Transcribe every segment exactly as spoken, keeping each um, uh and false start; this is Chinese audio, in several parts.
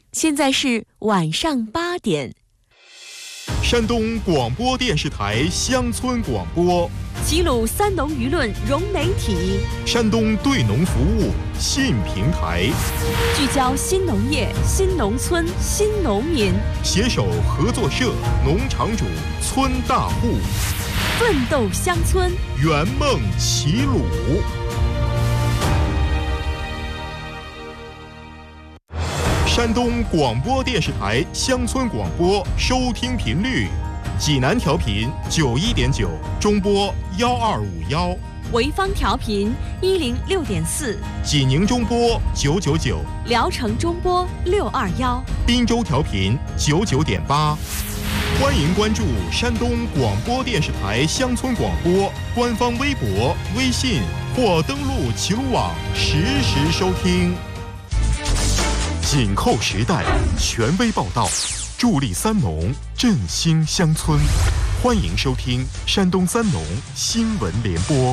现在是晚上八点。 山东广播电视台乡村广播， 齐鲁三农舆论融媒体， 山东对农服务新平台， 聚焦新农业、新农村、新农民， 携手合作社、农场主、村大户， 奋斗乡村， 圆梦齐鲁。山东广播电视台乡村广播收听频率：济南调频九一点九，中波幺二五幺； 潍坊调频一零六点四， 济宁中波九九九， 聊城中波六二幺， 滨州调频九九点八。欢迎关注山东广播电视台乡村广播官方微博、微信或登录齐鲁网实时收听。紧扣时代，权威报道，助力三农，振兴乡村。欢迎收听山东三农新闻联播。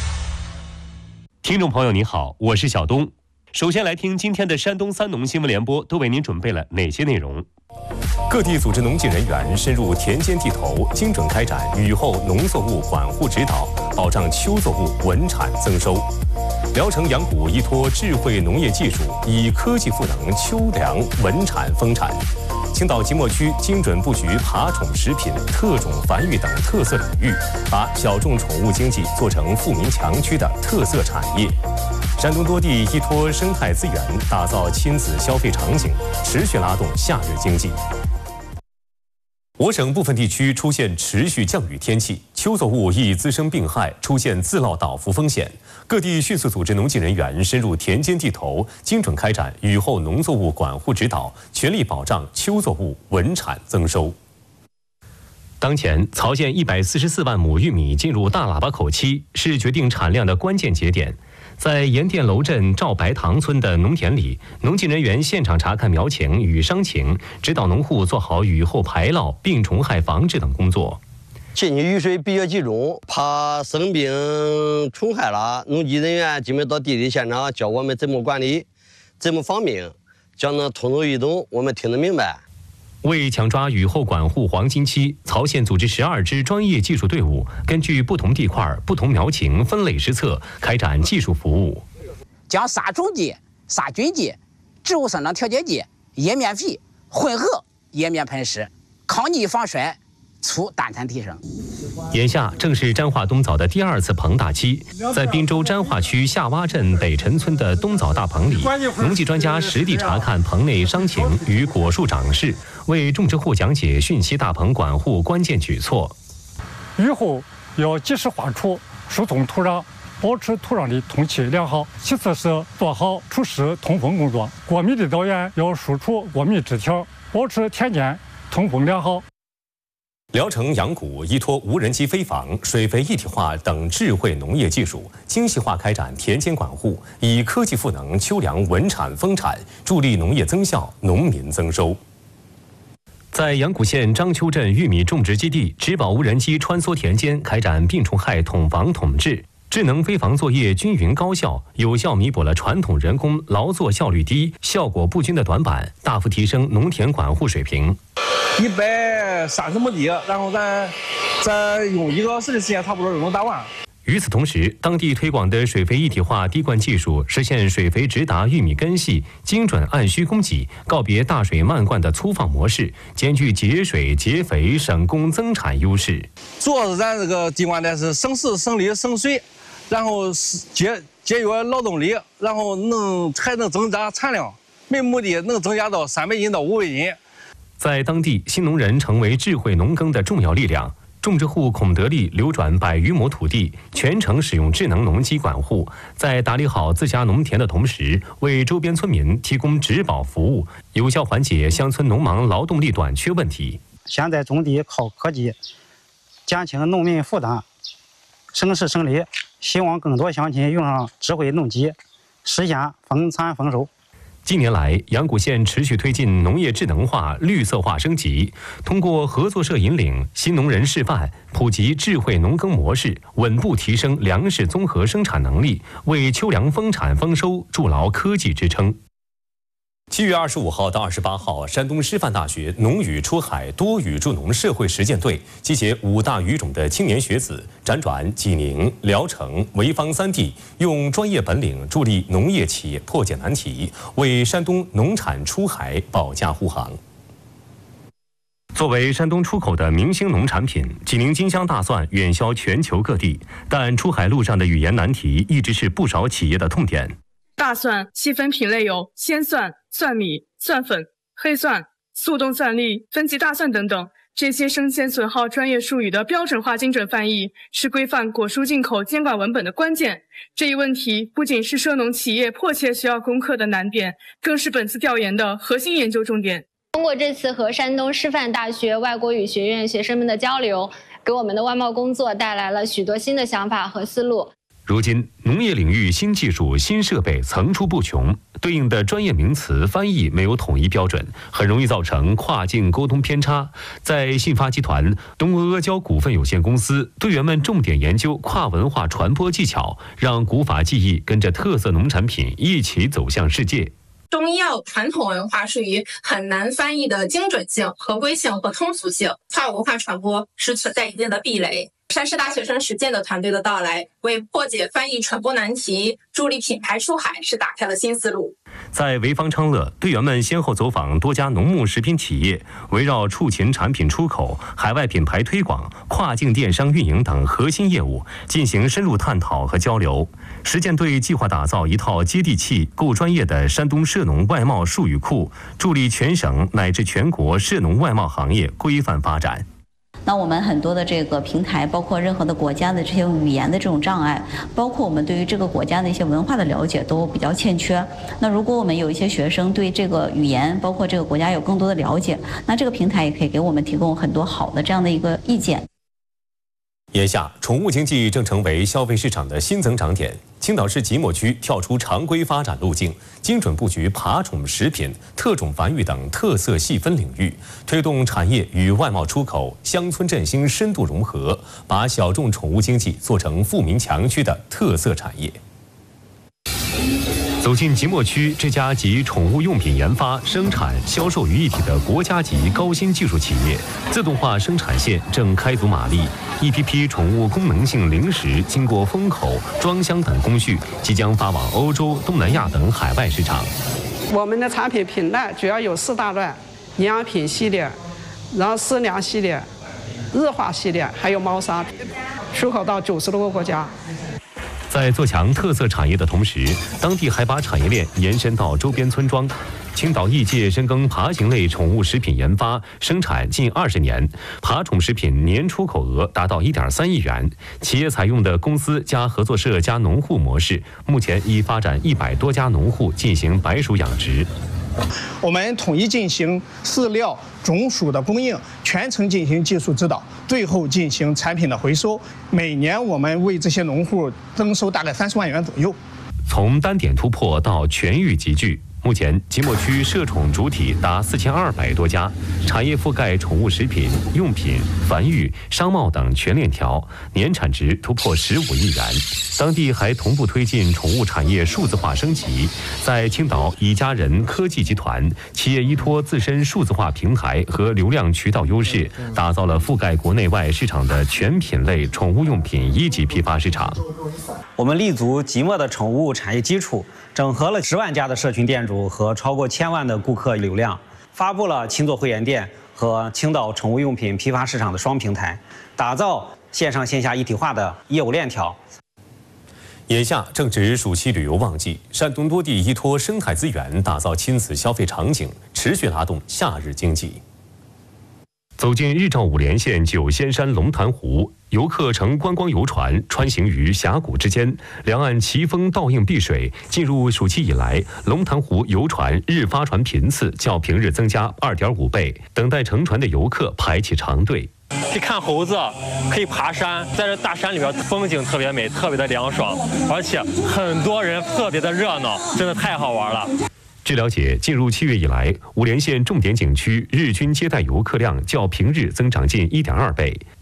听众朋友你好，我是小东。首先来听今天的山东三农新闻联播都为您准备了哪些内容。 各地组织农技人员深入田间地头，精准开展雨后农作物管护指导，保障秋作物稳产增收。聊城阳谷依托智慧农业技术，以科技赋能秋粮稳产丰产。青岛即墨区精准布局爬宠食品、特种繁育等特色领域，把小众宠物经济做成富民强区的特色产业。山东多地依托生态资源，打造亲子消费场景，持续拉动夏日经济。我省部分地区出现持续降雨天气，秋作物易滋生病害，出现自涝倒伏风险。各地迅速组织农技人员深入田间地头，精准开展雨后农作物管护指导，全力保障秋作物稳产增收。 当前，曹县一百四十四万亩玉米进入大喇叭口期，是决定产量的关键节点。在盐店楼镇赵白塘村的农田里，农技人员现场查看苗情与伤情，指导农户做好雨后排涝、病虫害防治等工作。 近期雨水比较集中，怕生病虫害了，农技人员今天到地理现场教我们怎么管理，怎么防病，讲得通俗易懂，我们听得明白。 为抢抓雨后管护黄金期，曹县组织十二支专业技术队伍，根据不同地块、不同苗情分类施策，开展技术服务。 将杀虫剂、杀菌剂、植物生长调节剂、叶面肥混合叶面喷施，抗逆防衰，促单产提升。 眼下正是沾化冬枣的第二次膨大期，在滨州沾化区下洼镇北陈村的冬枣大棚里，农技专家实地查看棚内伤情与果树长势，为种植户讲解汛期大棚管护关键举措。 雨后要及时化除疏通土壤，保持土壤的通气良好。其次是做好除湿通风工作，过密的稻园要疏除过密枝条，保持田间通风良好。 聊城阳谷依托无人机飞防、水肥一体化等智慧农业技术，精细化开展田间管护，以科技赋能秋粮稳产丰产，助力农业增效、农民增收。 在阳谷县章丘镇玉米种植基地，植保无人机穿梭田间，开展病虫害统防统治。智能飞防作业均匀高效，有效弥补了传统人工劳作效率低、效果不均的短板，大幅提升农田管护水平。 一百三十亩地，然后咱咱用一个小时的时间，差不多就能打完。 与此同时，当地推广的水肥一体化滴灌技术，实现水肥直达玉米根系，精准按需供给，告别大水漫灌的粗放模式，兼具节水、节肥、省工、增产优势。 主要是咱这个滴灌的是省时、省力、省水，然后节节约劳动力，然后能还能增加产量，每亩地能增加到三百斤到五百斤。 在当地，新农人成为智慧农耕的重要力量。种植户孔德利流转百余亩土地，全程使用智能农机管护，在打理好自家农田的同时，为周边村民提供植保服务，有效缓解乡村农忙劳动力短缺问题。 现在种地靠科技，减轻农民负担，省时省力，希望更多乡亲用上智慧农机，实现丰产丰收。 近年来，阳谷县持续推进农业智能化、绿色化升级，通过合作社引领、新农人示范，普及智慧农耕模式，稳步提升粮食综合生产能力，为秋粮丰产丰收筑牢科技支撑。 七月二十五号到二十八号，山东师范大学农语出海多语助农社会实践队集结五大语种的青年学子，辗转济宁、聊城、潍坊三地，用专业本领助力农业企业破解难题，为山东农产出海保驾护航。作为山东出口的明星农产品，济宁金香大蒜远销全球各地，但出海路上的语言难题一直是不少企业的痛点。 大蒜细分品类有鲜蒜、蒜米、蒜粉、黑蒜、速冻蒜粒、分级大蒜等等。这些生鲜损耗专业术语的标准化精准翻译，是规范果蔬进口监管文本的关键。这一问题不仅是涉农企业迫切需要攻克的难点，更是本次调研的核心研究重点。 通过这次和山东师范大学外国语学院学生们的交流，给我们的外贸工作带来了许多新的想法和思路。 如今，农业领域新技术、新设备层出不穷，对应的专业名词翻译没有统一标准，很容易造成跨境沟通偏差。在信发集团东阿阿胶股份有限公司，队员们重点研究跨文化传播技巧，让古法技艺跟着特色农产品一起走向世界。 中医药传统文化属于很难翻译的精准性、合规性和通俗性，跨文化传播是存在一定的壁垒。山师大学生实践的团队的到来，为破解翻译传播难题、助力品牌出海是打开了新思路。 在潍坊昌乐，队员们先后走访多家农牧食品企业，围绕畜禽产品出口、海外品牌推广、跨境电商运营等核心业务进行深入探讨和交流。实践队计划打造一套接地气、够专业的山东涉农外贸术语库，助力全省乃至全国涉农外贸行业规范发展。 那我们很多的这个平台，包括任何的国家的这些语言的这种障碍，包括我们对于这个国家的一些文化的了解都比较欠缺。那如果我们有一些学生对这个语言，包括这个国家有更多的了解，那这个平台也可以给我们提供很多好的这样的一个意见。 眼下，宠物经济正成为消费市场的新增长点。青岛市即墨区跳出常规发展路径，精准布局爬宠食品、特种繁育等特色细分领域，推动产业与外贸出口、乡村振兴深度融合，把小众宠物经济做成富民强区的特色产业。走进即墨区这家集宠物用品研发、生产、销售于一体的国家级高新技术企业，自动化生产线正开足马力，一批批宠物功能性零食经过封口、装箱等工序，即将发往欧洲、东南亚等海外市场。 我们的产品品类主要有四大类：营养品系列，然后饲粮系列、日化系列，还有猫砂，出口到九十多个国家。 在做强特色产业的同时，当地还把产业链延伸到周边村庄。青岛艺界深耕爬行类宠物食品研发生产近二十年，爬宠食品年出口额达到一点三亿元。企业采用的公司加合作社加农户模式，目前已发展一百多家农户进行白鼠养殖。 我们统一进行饲料、种属的供应，全程进行技术指导，最后进行产品的回收。每年我们为这些农户增收大概三十万元左右。 从单点突破到全域集聚。目前，即墨区涉宠主体达四千二百多家，产业覆盖宠物食品、用品、繁育、商贸等全链条，年产值突破十五亿元。当地还同步推进宠物产业数字化升级，在青岛以家人科技集团，企业依托自身数字化平台和流量渠道优势，打造了覆盖国内外市场的全品类宠物用品一级批发市场。 我们立足即墨的宠物产业基础，整合了十万家的社群店主和超过千万的顾客流量，发布了青作会员店和青岛宠物用品批发市场的双平台，打造线上线下一体化的业务链条。 眼下正值暑期旅游旺季，山东多地依托生态资源打造亲子消费场景，持续拉动夏日经济。走进日照五连县九仙山龙潭湖，游客乘观光游船穿行于峡谷之间，两岸奇峰倒映碧水。进入暑期以来，龙潭湖游船日发船频次较平日增加二点五倍，等待乘船的游客排起长队。 可以看猴子，可以爬山，在这大山里边风景特别美，特别的凉爽，而且很多人特别的热闹，真的太好玩了。 据了解，进入七月以来，五连县重点景区日均接待游客量较平日增长近一点二倍。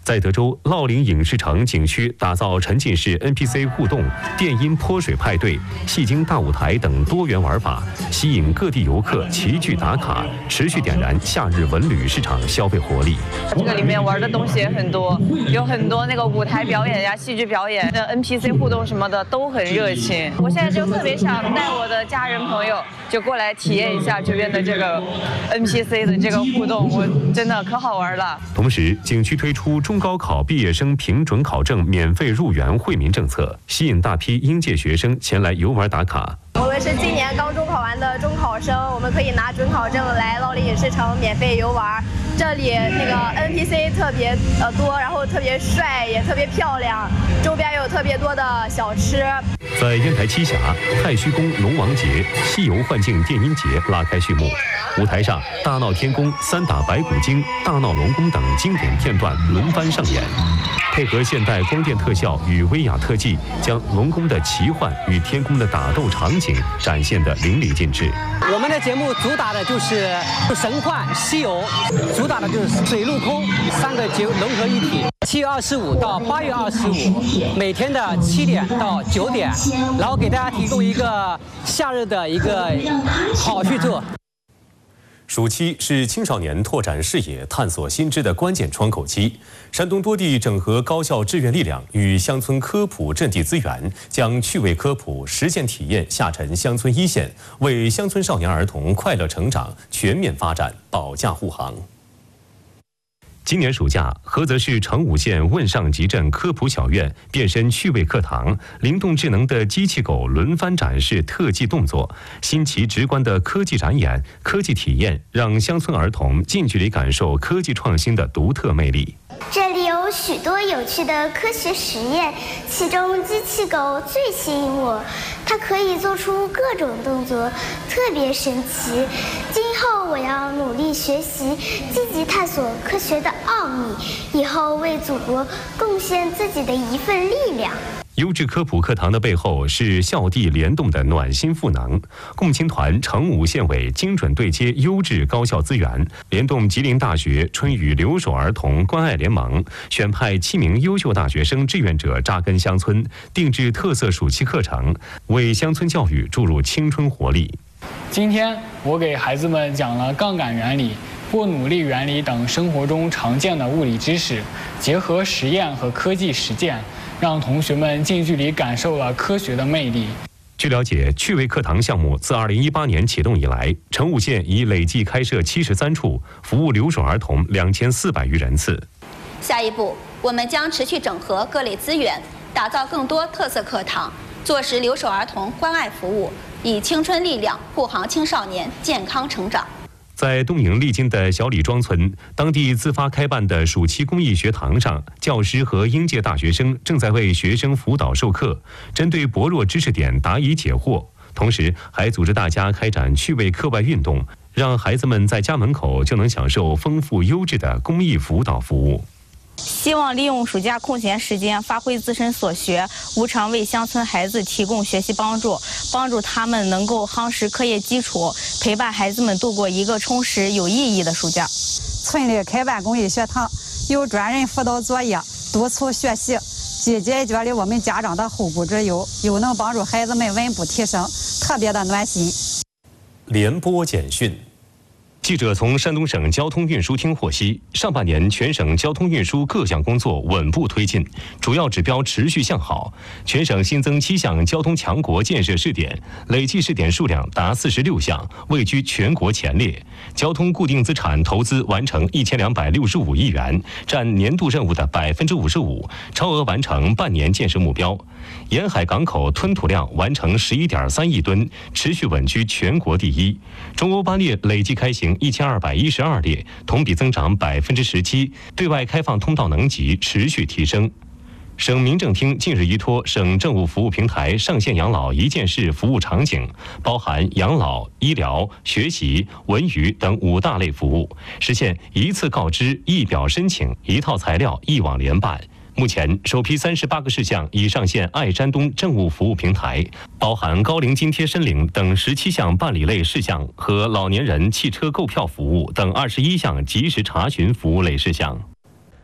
在德州乐陵影视城景区打造沉浸式 N P C 互动、电音泼水派对、戏精大舞台等多元玩法，吸引各地游客齐聚打卡，持续点燃夏日文旅市场消费活力。 这个里面玩的东西也很多，有很多那个舞台表演呀、戏剧表演、N P C 互动什么的都很热情。我现在就特别想带我的家人朋友就过来体验一下这边的这个 N P C 的这个互动，我真的可好玩了。 同时，景区推出中高考毕业生评准考证免费入园惠民政策，吸引大批应届学生前来游玩打卡。 我们是今年刚中考完的中考生，我们可以拿准考证来乐陵影视城免费游玩。这里那个 N P C 特别呃多，然后特别帅，也特别漂亮，周边有特别多的小吃。 在烟台栖霞，太虚宫龙王节、西游幻境电音节拉开序幕。舞台上，大闹天宫、三打白骨精、大闹龙宫等经典片段轮番上演，配合现代光电特效与威亚特技，将龙宫的奇幻与天宫的打斗场景展现得淋漓尽致。 我们的节目主打的就是神幻西游，主打的就是水陆空三个结融合一体。七月二十五到八月二十五，每天的七点到九点，然后给大家提供一个夏日的一个好去处。 暑期是青少年拓展视野、探索新知的关键窗口期。山东多地整合高校志愿力量与乡村科普阵地资源，将趣味科普、实践体验下沉乡村一线，为乡村少年儿童快乐成长、全面发展保驾护航。 今年暑假，菏泽市成武县汶上集镇科普小院变身趣味课堂，灵动智能的机器狗轮番展示特技动作，新奇直观的科技展演、科技体验，让乡村儿童近距离感受科技创新的独特魅力。 这里有许多有趣的科学实验，其中机器狗最吸引我，它可以做出各种动作，特别神奇。今后我要努力学习，积极探索科学的奥秘，以后为祖国贡献自己的一份力量。 优质科普课堂的背后是校地联动的暖心赋能。共青团成武县委精准对接优质高校资源，联动吉林大学春雨留守儿童关爱联盟，选派七名优秀大学生志愿者扎根乡村，定制特色暑期课程，为乡村教育注入青春活力。 今天我给孩子们讲了杠杆原理、波努力原理等生活中常见的物理知识，结合实验和科技实践，让同学们近距离感受了科学的魅力。 据了解，趣味课堂项目自二零一八年启动以来，成武县已累计开设七十三处，服务留守儿童两千四百余人次。 下一步，我们将持续整合各类资源，打造更多特色课堂，做实留守儿童关爱服务，以青春力量护航青少年健康成长。 在东营丽津的小李庄村，当地自发开办的暑期公益学堂上，教师和应届大学生正在为学生辅导授课，针对薄弱知识点答疑解惑，同时还组织大家开展趣味课外运动，让孩子们在家门口就能享受丰富优质的公益辅导服务。 希望利用暑假空闲时间，发挥自身所学，无偿为乡村孩子提供学习帮助，帮助他们能够夯实课业基础，陪伴孩子们度过一个充实有意义的暑假。 村里开办公益学堂，有专人辅导作业，督促学习，既解决了我们家长的后顾之忧，又能帮助孩子们稳步提升，特别的暖心。 联播简讯。 记者从山东省交通运输厅获悉，上半年全省交通运输各项工作稳步推进，主要指标持续向好。全省新增七项交通强国建设试点，累计试点数量达四十六项，位居全国前列。交通固定资产投资完成一千两百六十五亿元，占年度任务的百分之五十五，超额完成半年建设目标。沿海港口吞吐量完成十一点三亿吨，持续稳居全国第一。中欧班列累计开行一千二百一十二列，同比增长百分之十七，对外开放通道能级持续提升。省民政厅近日依托省政务服务平台上线养老一件事服务场景，包含养老、医疗、学习、文娱等五大类服务，实现一次告知、一表申请、一套材料、一网联办。目前，首批三十八个事项已上线爱山东政务服务平台，包含高龄津贴申领等十七项办理类事项和老年人汽车购票服务等二十一项及时查询服务类事项。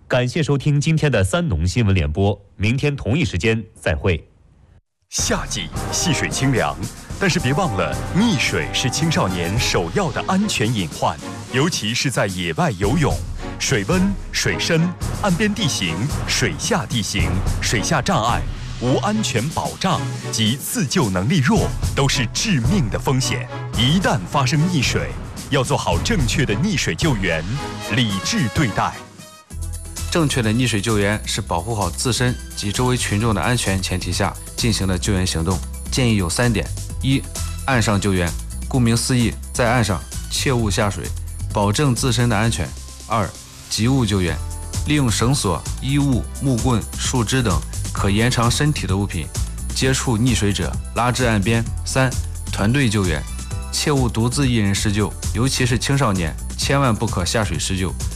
感谢收听今天的三农新闻联播，明天同一时间再会。 夏季戏水清凉，但是别忘了，溺水是青少年首要的安全隐患，尤其是在野外游泳。水温、水深、岸边地形、水下地形、水下障碍、无安全保障及自救能力弱，都是致命的风险。一旦发生溺水，要做好正确的溺水救援，理智对待。 正确的溺水救援是保护好自身及周围群众的安全前提下进行的救援行动。建议有三点：一、岸上救援，顾名思义，在岸上切勿下水，保证自身的安全。二、及物救援，利用绳索、衣物、木棍、树枝等可延长身体的物品，接触溺水者拉至岸边。三、团队救援，切勿独自一人施救，尤其是青少年，千万不可下水施救，